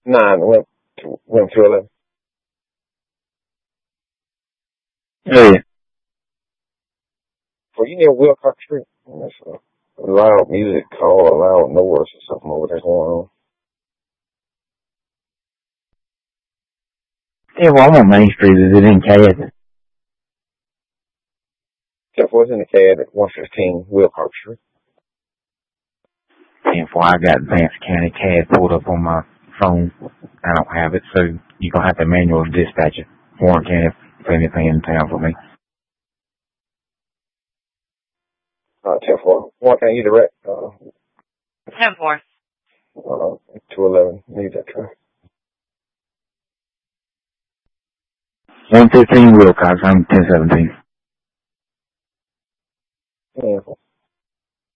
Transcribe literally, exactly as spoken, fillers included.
Nine went to, went to eleven. Yeah. Well, you near Wilcox Street? That's a loud music call, a loud noise or something over there going on. Yeah, well, I'm on Main Street. Is it in C A D? Jeff was in the C A D at one fifteen Wilcox Street. And before I got Vance County C A D pulled up on my phone, I don't have it, so you're going to have to manually dispatch it. Warren County, if anything in town for me. Uh, ten four. One can you direct? Uh, ten four. Uh, two eleven. Need that truck. one fifteen Wilcox, I'm ten seventeen. Yeah.